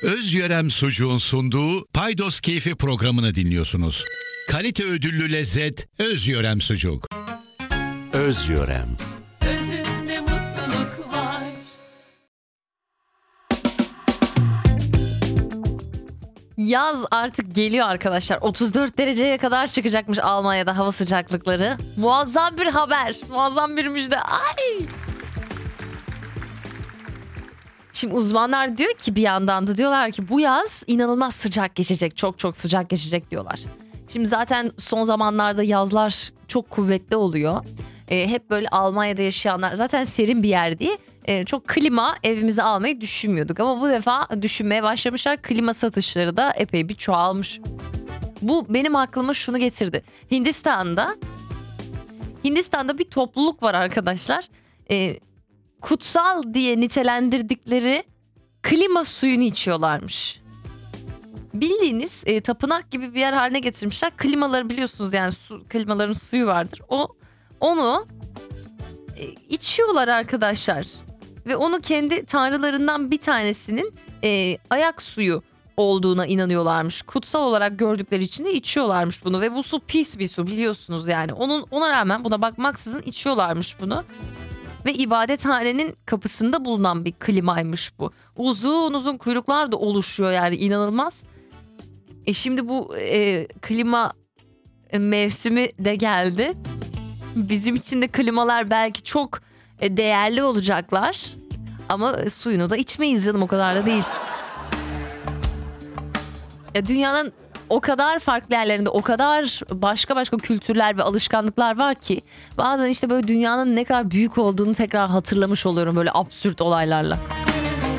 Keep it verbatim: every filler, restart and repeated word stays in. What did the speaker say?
Özyörem Sucuğun sunduğu Paydos Keyfi programını dinliyorsunuz. Kalite ödüllü lezzet Özyörem Sucuk. Özyörem. Özünde mutluluk var. Yaz artık geliyor arkadaşlar. otuz dört dereceye kadar çıkacakmış Almanya'da hava sıcaklıkları. Muazzam bir haber. Muazzam bir müjde. Ay! Şimdi uzmanlar diyor ki bir yandan da diyorlar ki bu yaz inanılmaz sıcak geçecek. Çok çok sıcak geçecek diyorlar. Şimdi zaten son zamanlarda yazlar çok kuvvetli oluyor. Ee, hep böyle Almanya'da yaşayanlar zaten serin bir yer diye e, çok klima evimize almayı düşünmüyorduk. Ama bu defa düşünmeye başlamışlar. Klima satışları da epey bir çoğalmış. Bu benim aklıma şunu getirdi. Hindistan'da Hindistan'da bir topluluk var arkadaşlar. Ee, kutsal diye nitelendirdikleri klima suyunu içiyorlarmış. Bildiğiniz e, tapınak gibi bir yer haline getirmişler. Klimaları biliyorsunuz yani su, klimaların suyu vardır. O onu e, içiyorlar arkadaşlar. Ve onu kendi tanrılarından bir tanesinin e, ayak suyu olduğuna inanıyorlarmış. Kutsal olarak gördükleri için de içiyorlarmış bunu. Ve bu su pis bir su biliyorsunuz yani. Onun ona rağmen buna bakmaksızın içiyorlarmış bunu. Ve ibadethanenin kapısında bulunan bir klimaymış bu. Uzun uzun kuyruklar da oluşuyor yani inanılmaz. E şimdi bu e, klima mevsimi de geldi. Bizim için de klimalar belki çok e, değerli olacaklar. Ama suyunu da içmeyiz canım, o kadar da değil. Ya dünyanın o kadar farklı yerlerinde o kadar başka başka kültürler ve alışkanlıklar var ki bazen işte böyle dünyanın ne kadar büyük olduğunu tekrar hatırlamış oluyorum böyle absürt olaylarla.